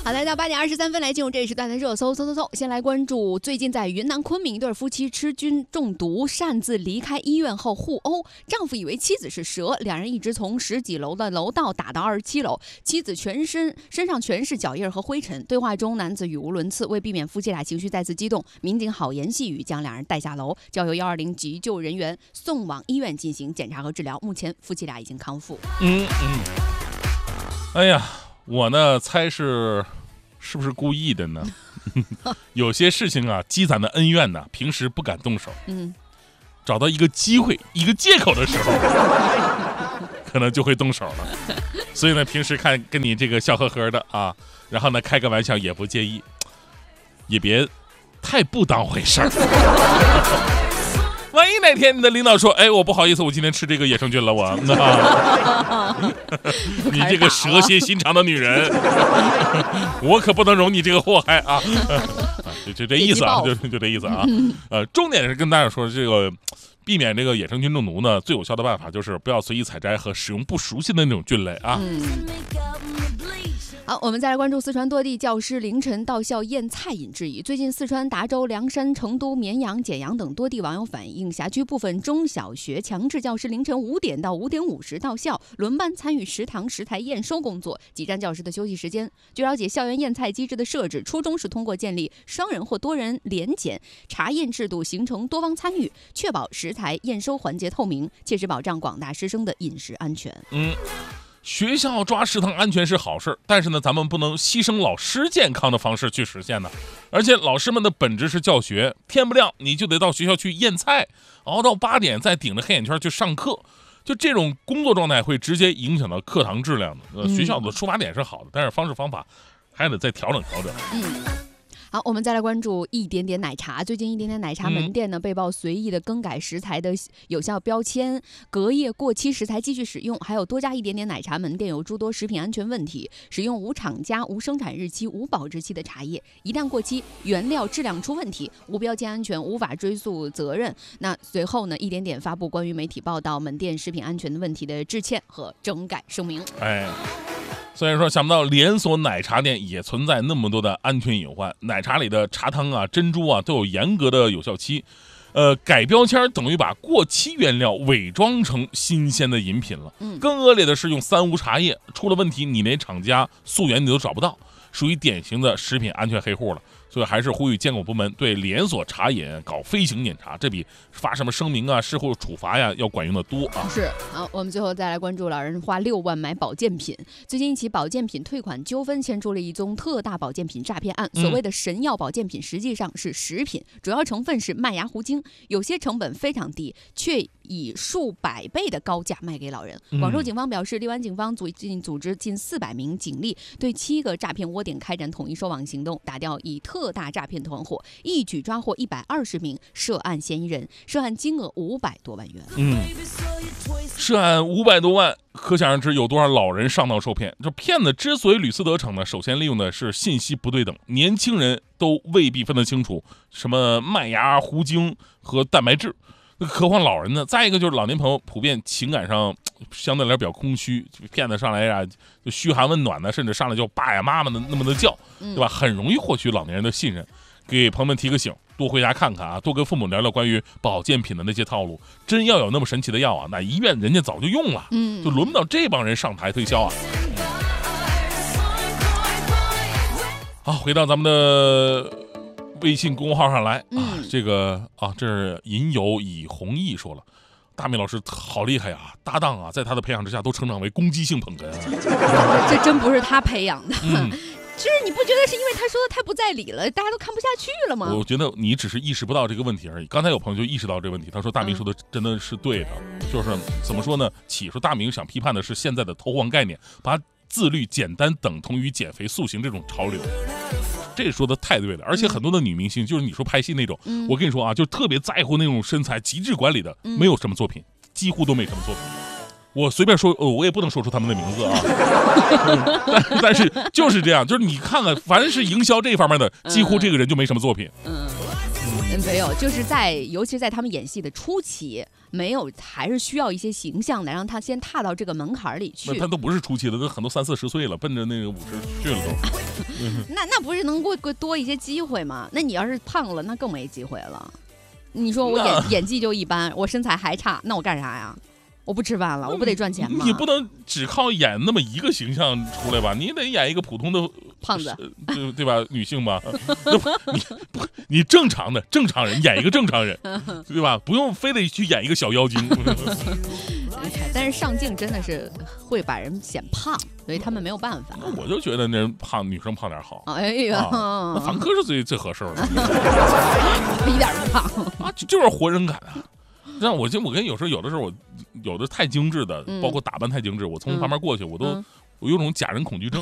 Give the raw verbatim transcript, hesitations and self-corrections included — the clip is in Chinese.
好的，到八点二十三分来进入这一时段的热搜，搜搜搜。先来关注最近在云南昆明一对夫妻吃菌中毒，擅自离开医院后互殴，丈夫以为妻子是蛇，两人一直从十几楼的楼道打到二十七楼，妻子全身身上全是脚印和灰尘。对话中，男子语无伦次，为避免夫妻俩情绪再次激动，民警好言细语将两人带下楼，交由一二零急救人员送往医院进行检查和治疗。目前夫妻俩已经康复。 嗯嗯，哎呀，我呢猜是。是不是故意的呢？有些事情啊，积攒的恩怨呢，平时不敢动手，嗯，找到一个机会、一个借口的时候，可能就会动手了。所以呢，平时看跟你这个笑呵呵的啊，然后呢开个玩笑也不介意，也别太不当回事儿。万一哪天你的领导说：“哎，我不好意思，我今天吃这个野生菌了，我。啊”你这个蛇蝎心肠的女人，我可不能容你这个祸害啊！就就这意思啊，就就这意思啊。呃，重点是跟大家说，这个避免这个野生菌中毒呢，最有效的办法就是不要随意采摘和使用不熟悉的那种菌类啊。嗯好，我们再来关注四川多地教师凌晨到校验菜瘾质疑。最近，四川达州、凉山、成都、绵阳、简阳等多地网友反映，辖区部分中小学强制教师凌晨五点到五点五十到校，轮班参与食堂食材验收工作，挤占教师的休息时间。据了解，校园验菜机制的设置，初衷是通过建立双人或多人联检查验制度，形成多方参与，确保食材验收环节透明，切实保障广大师生的饮食安全。 嗯。学校抓食堂安全是好事，但是呢，咱们不能牺牲老师健康的方式去实现呢。而且老师们的本质是教学，天不亮你就得到学校去验菜，熬到八点再顶着黑眼圈去上课，就这种工作状态会直接影响到课堂质量的。呃，学校的出发点是好的，但是方式方法还得再调整调整。 嗯。好，我们再来关注一点点奶茶。最近一点点奶茶门店呢、嗯、被曝随意的更改食材的有效标签，隔夜过期食材继续使用，还有多家一点点奶茶门店有诸多食品安全问题，使用无厂家、无生产日期、无保质期的茶叶，一旦过期，原料质量出问题，无标签安全，无法追溯责任。那随后呢，一点点发布关于媒体报道门店食品安全的问题的致歉和整改声明。 哎。虽然说想不到连锁奶茶店也存在那么多的安全隐患，奶茶里的茶汤啊、珍珠啊都有严格的有效期，呃，改标签等于把过期原料伪装成新鲜的饮品了。嗯，更恶劣的是用三无茶叶，出了问题你连厂家溯源你都找不到，属于典型的食品安全黑户了。所以还是呼吁监管部门对连锁茶饮搞飞行检查，这比发什么声明啊、事后处罚呀要管用的多啊。 是。好，我们最后再来关注老人花六万买保健品。最近一起保健品退款纠纷牵出了一宗特大保健品诈骗案。所谓的神药保健品实际上是食品，主要成分是麦芽糊精，有些成本非常低，却以数百倍的高价卖给老人。广州警方表示，荔湾警方最近组织近四百名警力，对七个诈骗窝点开展统一收网行动，打掉以特特大诈骗团伙，一举抓获一百二十名涉案嫌疑人，涉案金额五百多万元。 嗯，涉案五百多万，可想而知有多少老人上当受骗。这骗子之所以屡次得逞呢，首先利用的是信息不对等，年轻人都未必分得清楚什么麦芽糊精和蛋白质。何况老人呢？再一个就是老年朋友普遍情感上相对来说比较空虚，骗子上来呀就嘘寒问暖的，甚至上来就爸呀妈妈的那么的叫，对吧？很容易获取老年人的信任。给朋友们提个醒，多回家看看啊，多跟父母聊聊关于保健品的那些套路。真要有那么神奇的药啊，那医院人家早就用了，嗯，就轮不到这帮人上台推销啊。好，回到咱们的微信公众号上来、嗯、啊，这个啊，这是吟游以弘毅说了，大明老师好厉害啊，搭档啊，在他的培养之下都成长为攻击性捧哏、 啊，这真不是他培养的。嗯就是你不觉得是因为他说的太不在理了，大家都看不下去了吗？ 我觉得你只是意识不到这个问题而已。刚才有朋友就意识到这个问题，他说大明说的真的是对的，嗯、就是怎么说呢？起初大明想批判的是现在的偷换概念，把自律简单等同于减肥塑形这种潮流。这说的太对了，而且很多的女明星，就是你说拍戏那种，嗯、我跟你说啊，就特别在乎那种身材极致管理的，嗯、没有什么作品，几乎都没什么作品。我随便说，呃，我也不能说出他们的名字啊，嗯、但但是就是这样，就是你看看，凡是营销这方面的，几乎这个人就没什么作品。嗯。 嗯，没有，就是在尤其是在他们演戏的初期，没有还是需要一些形象的，让他先踏到这个门槛里去。 那他都不是初期了，都很多三四十岁了，奔着那个五十去了都。 那那不是能过多一些机会吗？那你要是胖了，那更没机会了。你说我演演技就一般，我身材还差，那我干啥呀？我不吃饭了，我不得赚钱吗？ 你不能只靠演那么一个形象出来吧？你得演一个普通的胖子， 对对吧？女性吧？你不你正常的正常人演一个正常人，对吧？不用非得去演一个小妖精。 但是上镜真的是会把人显胖，所以他们没有办法。 我就觉得那人胖，女生胖点好。 哎呀， 啊、那凡哥是最最合适的， 一点不胖啊，就是活人感啊。让我就我跟有时候有的时候我有的太精致的，包括打扮太精致，我从旁边过去，我都、嗯、我有种假人恐惧症。